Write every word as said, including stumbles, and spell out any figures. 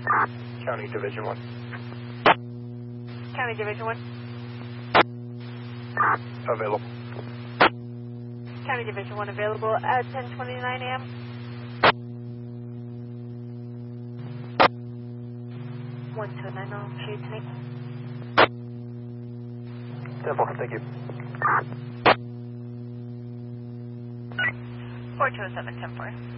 County Division one. County Division one. Available. County Division one available at ten twenty-nine a m one two nine oh, shade tonight. ten four, thank you. four two oh seven, ten four.